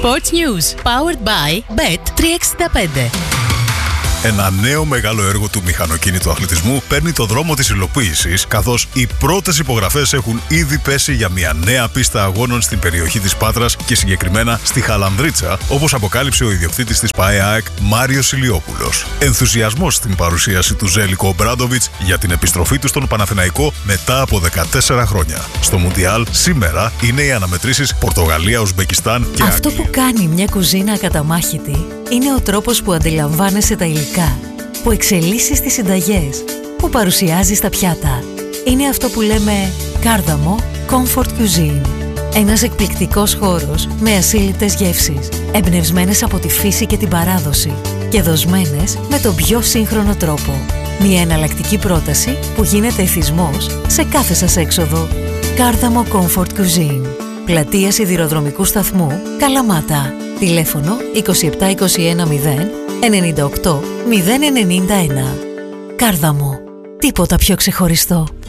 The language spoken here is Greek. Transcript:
Sports News, powered by Bet365. Ένα νέο μεγάλο έργο του μηχανοκίνητου αθλητισμού παίρνει το δρόμο της υλοποίησης, καθώς οι πρώτες υπογραφές έχουν ήδη πέσει για μια νέα πίστα αγώνων στην περιοχή της Πάτρας και συγκεκριμένα στη Χαλανδρίτσα, όπως αποκάλυψε ο ιδιοκτήτης της ΠΑΕ-ΑΕΚ Μάριος Ηλιόπουλος. Ενθουσιασμός στην παρουσίαση του Ζέλικο Ομπράντοβιτς για την επιστροφή του στον Παναθηναϊκό μετά από 14 χρόνια. Στο Μουντιάλ σήμερα είναι οι αναμετρήσεις Πορτογαλία, Ουσμπεκιστάν και Αυτό Αγγλία. που κάνει μια κουζίνα ακαταμάχητη είναι ο τρόπος που αντιλαμβάνεσαι τα υλικά, που εξελίσσεις τις συνταγές, που παρουσιάζεις τα πιάτα. Είναι αυτό που λέμε κάρδαμο Comfort Cuisine. Ένας εκπληκτικός χώρος με ασύλληπτες γεύσεις, εμπνευσμένες από τη φύση και την παράδοση και δοσμένες με τον πιο σύγχρονο τρόπο. Μια εναλλακτική πρόταση που γίνεται εθισμός σε κάθε σας έξοδο. Κάρδαμο Comfort Cuisine. Πλατεία Σιδηροδρομικού Σταθμού, Καλαμάτα. Τηλέφωνο 2721 0 98 091. Κάρδαμο. Τίποτα πιο ξεχωριστό.